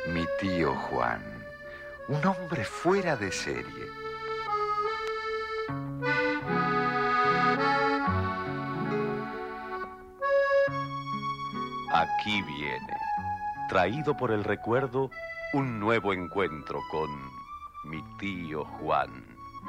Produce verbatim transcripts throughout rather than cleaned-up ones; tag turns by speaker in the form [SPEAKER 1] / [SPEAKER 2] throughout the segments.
[SPEAKER 1] Mi tío Juan, un hombre fuera de serie.
[SPEAKER 2] Aquí viene, traído por el recuerdo, un nuevo encuentro con mi tío Juan.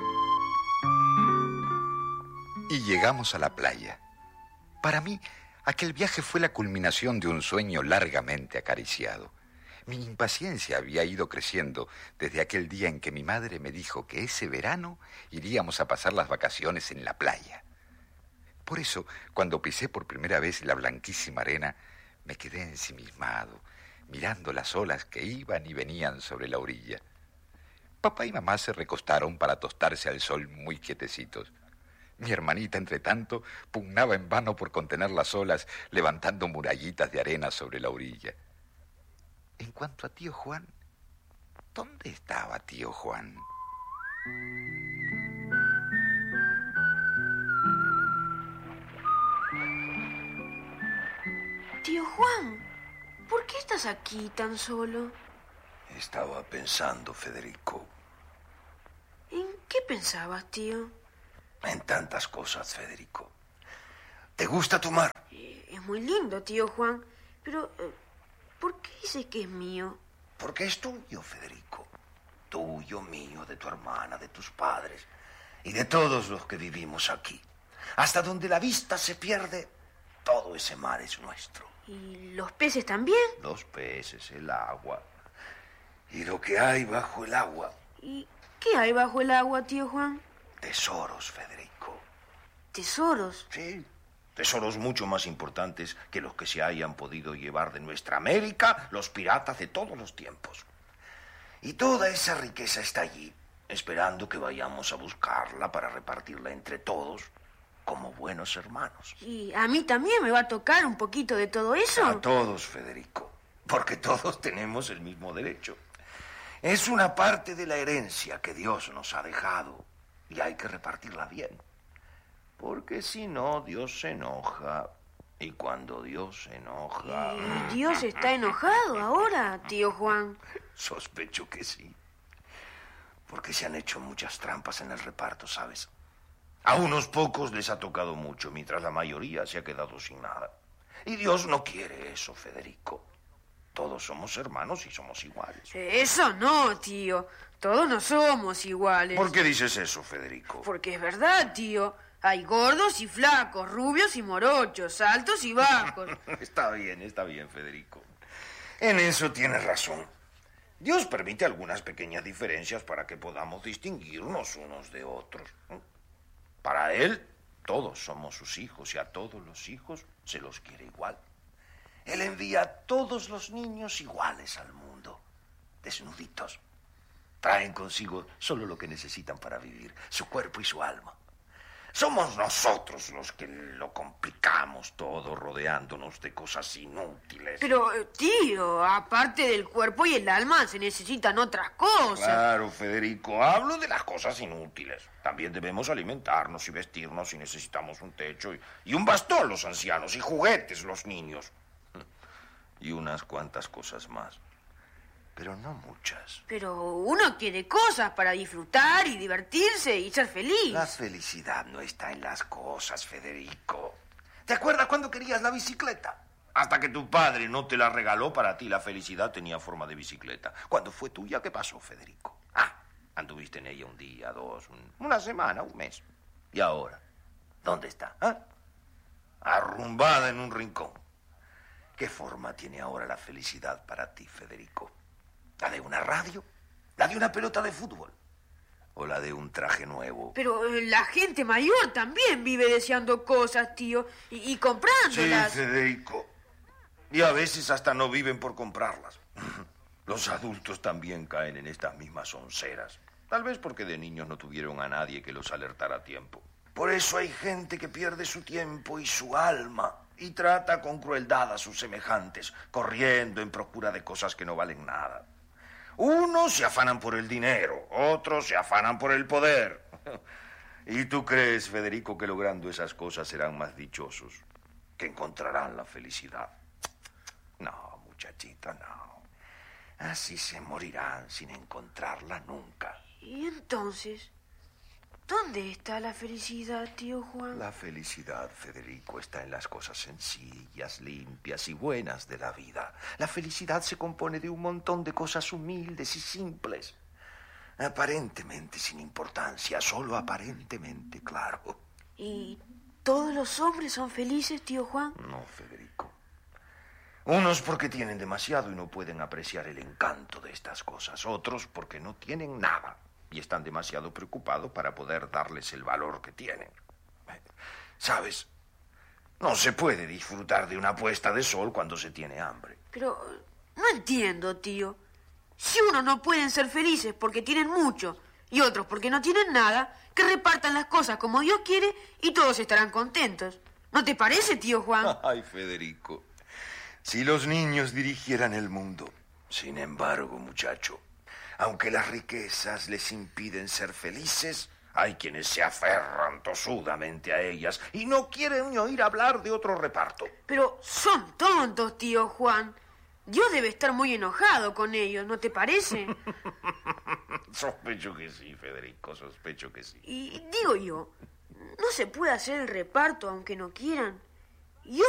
[SPEAKER 1] Y llegamos a la playa. Para mí, aquel viaje fue la culminación de un sueño largamente acariciado. Mi impaciencia había ido creciendo desde aquel día en que mi madre me dijo que ese verano iríamos a pasar las vacaciones en la playa. Por eso, cuando pisé por primera vez la blanquísima arena, me quedé ensimismado, mirando las olas que iban y venían sobre la orilla. Papá y mamá se recostaron para tostarse al sol muy quietecitos. Mi hermanita, entre tanto, pugnaba en vano por contener las olas, levantando murallitas de arena sobre la orilla. En cuanto a tío Juan, ¿dónde estaba tío Juan?
[SPEAKER 3] Tío Juan, ¿por qué estás aquí tan solo?
[SPEAKER 4] Estaba pensando, Federico.
[SPEAKER 3] ¿En qué pensabas, tío?
[SPEAKER 4] En tantas cosas, Federico. ¿Te gusta tu mar?
[SPEAKER 3] Eh, es muy lindo, tío Juan, pero eh, ¿por qué dices que es mío?
[SPEAKER 4] Porque es tuyo, Federico. Tuyo, mío, de tu hermana, de tus padres y de todos los que vivimos aquí. Hasta donde la vista se pierde, todo ese mar es nuestro.
[SPEAKER 3] ¿Y los peces también?
[SPEAKER 4] Los peces, el agua y lo que hay bajo el agua.
[SPEAKER 3] ¿Y qué hay bajo el agua, tío Juan?
[SPEAKER 4] Tesoros, Federico.
[SPEAKER 3] ¿Tesoros?
[SPEAKER 4] Sí, tesoros mucho más importantes que los que se hayan podido llevar de nuestra América los piratas de todos los tiempos. Y toda esa riqueza está allí, esperando que vayamos a buscarla para repartirla entre todos como buenos hermanos.
[SPEAKER 3] ¿Y a mí también me va a tocar un poquito de todo eso?
[SPEAKER 4] A todos, Federico, porque todos tenemos el mismo derecho. Es una parte de la herencia que Dios nos ha dejado y hay que repartirla bien. Porque si no, Dios se enoja. Y cuando Dios se enoja...
[SPEAKER 3] ¿Y Dios está enojado ahora, tío Juan?
[SPEAKER 4] Sospecho que sí. Porque se han hecho muchas trampas en el reparto, ¿sabes? A unos pocos les ha tocado mucho, mientras la mayoría se ha quedado sin nada. Y Dios no quiere eso, Federico. Todos somos hermanos y somos iguales.
[SPEAKER 3] Eso no, tío. Todos no somos iguales.
[SPEAKER 4] ¿Por qué dices eso, Federico?
[SPEAKER 3] Porque es verdad, tío. Hay gordos y flacos, rubios y morochos, altos y bajos.
[SPEAKER 4] Está bien, está bien, Federico. En eso tienes razón. Dios permite algunas pequeñas diferencias para que podamos distinguirnos unos de otros. Para Él, todos somos sus hijos y a todos los hijos se los quiere igual. Él envía a todos los niños iguales al mundo, desnuditos. Traen consigo solo lo que necesitan para vivir, su cuerpo y su alma. Somos nosotros los que lo complicamos todo rodeándonos de cosas inútiles.
[SPEAKER 3] Pero, tío, aparte del cuerpo y el alma se necesitan otras cosas.
[SPEAKER 4] Claro, Federico, hablo de las cosas inútiles. También debemos alimentarnos y vestirnos y necesitamos un techo y, y un bastón los ancianos y juguetes los niños. Y unas cuantas cosas más. Pero no muchas.
[SPEAKER 3] Pero uno quiere cosas para disfrutar y divertirse y ser feliz.
[SPEAKER 4] La felicidad no está en las cosas, Federico. ¿Te acuerdas cuando querías la bicicleta? Hasta que tu padre no te la regaló, para ti la felicidad tenía forma de bicicleta. Cuando fue tuya, ¿qué pasó, Federico? Ah, anduviste en ella un día, dos, un, una semana, un mes. ¿Y ahora? ¿Dónde está? ¿Ah? Arrumbada en un rincón. ¿Qué forma tiene ahora la felicidad para ti, Federico? ¿La de una radio? ¿La de una pelota de fútbol? ¿O la de un traje nuevo?
[SPEAKER 3] Pero eh, la gente mayor también vive deseando cosas, tío, y, y comprándolas.
[SPEAKER 4] Sí, Federico. Y a veces hasta no viven por comprarlas. Los adultos también caen en estas mismas onceras. Tal vez porque de niños no tuvieron a nadie que los alertara a tiempo. Por eso hay gente que pierde su tiempo y su alma y trata con crueldad a sus semejantes, corriendo en procura de cosas que no valen nada. Unos se afanan por el dinero, otros se afanan por el poder. ¿Y tú crees, Federico, que logrando esas cosas serán más dichosos, que encontrarán la felicidad? No, muchachita, no. Así se morirán sin encontrarla nunca.
[SPEAKER 3] ¿Y entonces? ¿Dónde está la felicidad, tío Juan?
[SPEAKER 4] La felicidad, Federico, está en las cosas sencillas, limpias y buenas de la vida. La felicidad se compone de un montón de cosas humildes y simples. Aparentemente sin importancia, solo aparentemente, claro.
[SPEAKER 3] ¿Y todos los hombres son felices, tío Juan?
[SPEAKER 4] No, Federico. Unos porque tienen demasiado y no pueden apreciar el encanto de estas cosas. Otros porque no tienen nada y están demasiado preocupados para poder darles el valor que tienen. ¿Sabes? No se puede disfrutar de una puesta de sol cuando se tiene hambre.
[SPEAKER 3] Pero no entiendo, tío. Si unos no pueden ser felices porque tienen mucho y otros porque no tienen nada, que repartan las cosas como Dios quiere y todos estarán contentos. ¿No te parece, tío Juan?
[SPEAKER 4] Ay, Federico, si los niños dirigieran el mundo. Sin embargo, muchacho, aunque las riquezas les impiden ser felices, hay quienes se aferran tosudamente a ellas y no quieren ni oír hablar de otro reparto.
[SPEAKER 3] Pero son tontos, tío Juan. Dios debe estar muy enojado con ellos, ¿no te parece?
[SPEAKER 4] Sospecho que sí, Federico, sospecho que sí.
[SPEAKER 3] Y digo yo, ¿no se puede hacer el reparto aunque no quieran?